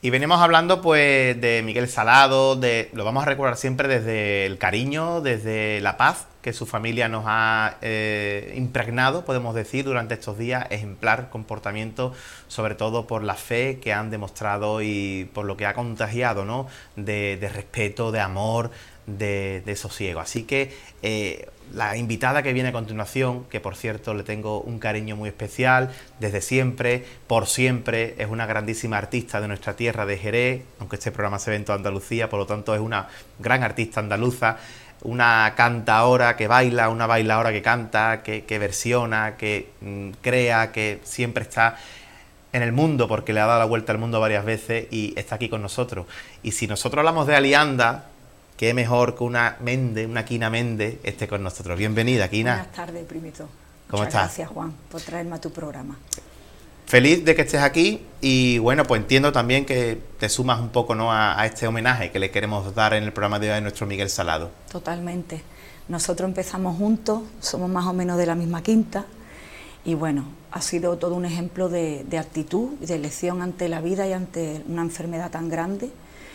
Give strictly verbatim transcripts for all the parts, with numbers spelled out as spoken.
Y venimos hablando pues de Miguel Salado, de, lo vamos a recordar siempre desde el cariño, desde la paz que su familia nos ha eh, impregnado, podemos decir, durante estos días, ejemplar comportamiento, sobre todo por la fe que han demostrado y por lo que ha contagiado, ¿no? De, de respeto, de amor, de, de sosiego. Así que eh, la invitada que viene a continuación, que por cierto le tengo un cariño muy especial, desde siempre, por siempre, es una grandísima artista de nuestra tierra de Jerez, aunque este programa se ve en toda Andalucía, por lo tanto es una gran artista andaluza, una cantaora que baila, una bailaora que canta, que, que versiona, que mmm, crea, que siempre está en el mundo, porque le ha dado la vuelta al mundo varias veces y está aquí con nosotros. Y si nosotros hablamos de Alianda, qué mejor que una Mende, una Quina Mende, esté con nosotros. Bienvenida, Quina. Buenas tardes, primito. ¿Cómo Muchas estás? Gracias, Juan, por traerme a tu programa. Feliz de que estés aquí y bueno, pues entiendo también que te sumas un poco, ¿no?, a, a este homenaje que le queremos dar en el programa de hoy a nuestro Miguel Salado. Totalmente. Nosotros empezamos juntos, somos más o menos de la misma quinta y bueno, ha sido todo un ejemplo de, de actitud y de elección ante la vida y ante una enfermedad tan grande.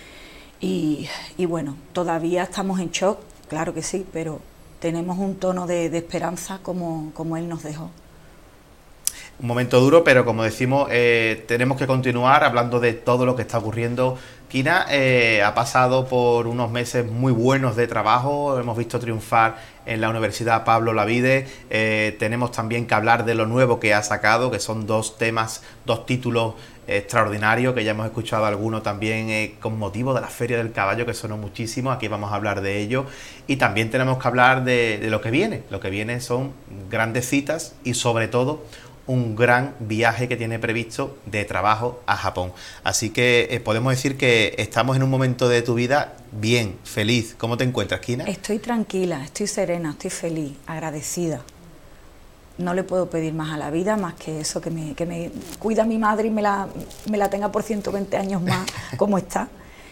Y, y bueno, todavía estamos en shock, claro que sí, pero tenemos un tono de, de esperanza como, como él nos dejó. Un momento duro, pero como decimos, eh, tenemos que continuar hablando de todo lo que está ocurriendo. Quina eh, ha pasado por unos meses muy buenos de trabajo, hemos visto triunfar en la Universidad Pablo Olavide, eh, tenemos también que hablar de lo nuevo que ha sacado, que son dos temas, dos títulos extraordinarios, que ya hemos escuchado algunos también eh, con motivo de la Feria del Caballo, que sonó muchísimo, aquí vamos a hablar de ello, y también tenemos que hablar de, de lo que viene, lo que viene son grandes citas y sobre todo un gran viaje que tiene previsto de trabajo a Japón. Así que eh, podemos decir que estamos en un momento de tu vida bien, feliz. ¿Cómo te encuentras, Quina? Estoy tranquila, estoy serena, estoy feliz, agradecida. No le puedo pedir más a la vida, más que eso, que me, que me cuida mi madre y me la, me la tenga por ciento veinte años más como está.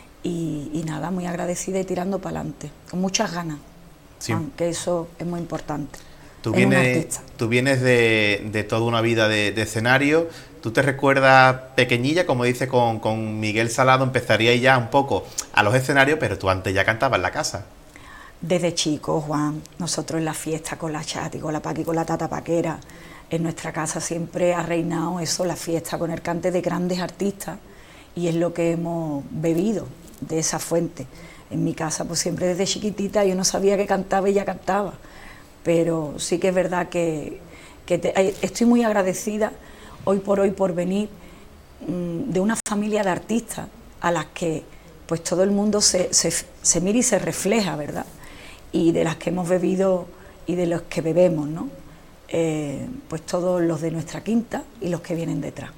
Y, y nada, muy agradecida y tirando para adelante, con muchas ganas, Sí. Juan, que eso es muy importante. Tú vienes, tú vienes de, de toda una vida de, de escenario. ¿Tú te recuerdas pequeñilla, como dice con, con Miguel Salado, empezaría ya un poco a los escenarios, pero tú antes ya cantabas en la casa? Desde chico, Juan, nosotros en la fiesta con la Chati, con la Paqui, con la Tata Paquera, en nuestra casa siempre ha reinado eso, la fiesta con el cante de grandes artistas, y es lo que hemos bebido de esa fuente. En mi casa, pues siempre desde chiquitita yo no sabía que cantaba y ya cantaba. Pero sí que es verdad que, que te, estoy muy agradecida hoy por hoy por venir mmm, de una familia de artistas a las que pues todo el mundo se, se, se mira y se refleja, ¿verdad? Y de las que hemos bebido y de los que bebemos, ¿no? Eh, pues todos los de nuestra quinta y los que vienen detrás.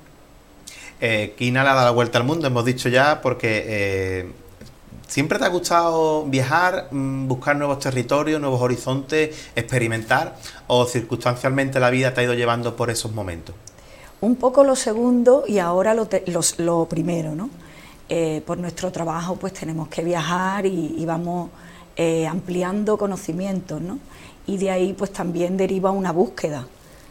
Eh, Quina le ha dado la vuelta al mundo, hemos dicho ya, porque eh, ¿siempre te ha gustado viajar, buscar nuevos territorios, nuevos horizontes, experimentar, o circunstancialmente la vida te ha ido llevando por esos momentos? Un poco lo segundo y ahora lo, te, lo, lo primero, ¿no? Eh, por nuestro trabajo pues tenemos que viajar y, y vamos eh, ampliando conocimientos, ¿no? Y de ahí pues también deriva una búsqueda.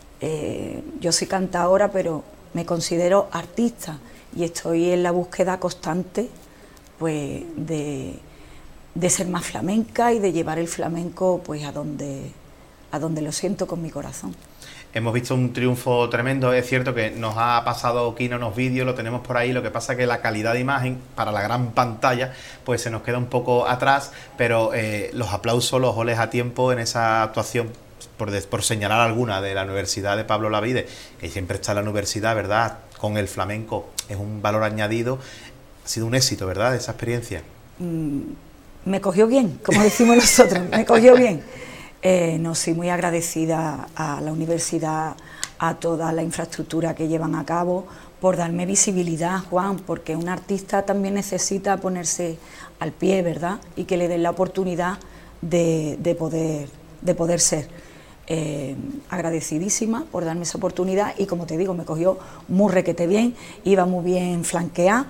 Eh, yo soy cantadora, pero me considero artista y estoy en la búsqueda constante pues de, de ser más flamenca y de llevar el flamenco pues a donde, a donde lo siento con mi corazón. Hemos visto un triunfo tremendo, es cierto que nos ha pasado Quina unos vídeos, lo tenemos por ahí, lo que pasa es que la calidad de imagen para la gran pantalla pues se nos queda un poco atrás, pero eh, los aplausos, los goles a tiempo en esa actuación, por, por señalar alguna, de la Universidad de Pablo Olavide, que siempre está en la universidad, ¿verdad?, con el flamenco, es un valor añadido. Ha sido un éxito, ¿verdad?, esa experiencia. Mm, me cogió bien, como decimos nosotros, me cogió bien. Eh, no, soy muy agradecida a la universidad, a toda la infraestructura que llevan a cabo, por darme visibilidad, Juan, porque un artista también necesita ponerse al pie, ¿verdad?, y que le den la oportunidad de, de, poder, de poder ser. Eh, agradecidísima por darme esa oportunidad y, como te digo, me cogió muy requete bien, iba muy bien flanqueada.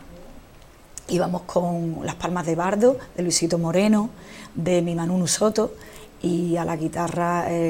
Íbamos con las palmas de Bardo, de Luisito Moreno, de mi Manunu Soto, y a la guitarra eh,